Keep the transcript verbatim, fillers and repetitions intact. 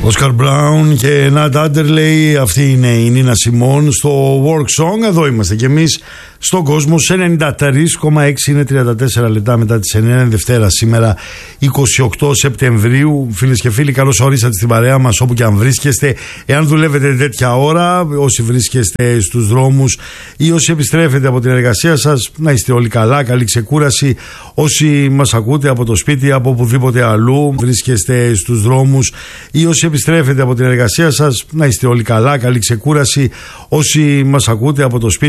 Όσκαρ Μπράουν και Νατ Άντερλεϊ. Αυτή είναι η Νίνα Σιμών στο Work Song. Εδώ είμαστε κι εμείς στον κόσμο σε ενενήντα τρία κόμμα έξι. Είναι τριάντα τέσσερα λεπτά μετά τις εννιά, Δευτέρα σήμερα είκοσι οκτώ Σεπτεμβρίου. Φίλες και φίλοι, καλώς ορίσατε στην παρέα μας όπου και αν βρίσκεστε. Εάν δουλεύετε τέτοια ώρα, όσοι βρίσκεστε στους δρόμους ή όσοι επιστρέφετε από την εργασία σας, να είστε όλοι καλά, καλή ξεκούραση. Όσοι μας ακούτε από το σπίτι, από οπουδήποτε αλλού βρίσκεστε στους δρόμους ή όσοι επιστρέφετε από την εργασία σας, να είστε όλοι καλά, καλή ξεκούραση. Όσοι μας ακούτε από το σπίτι,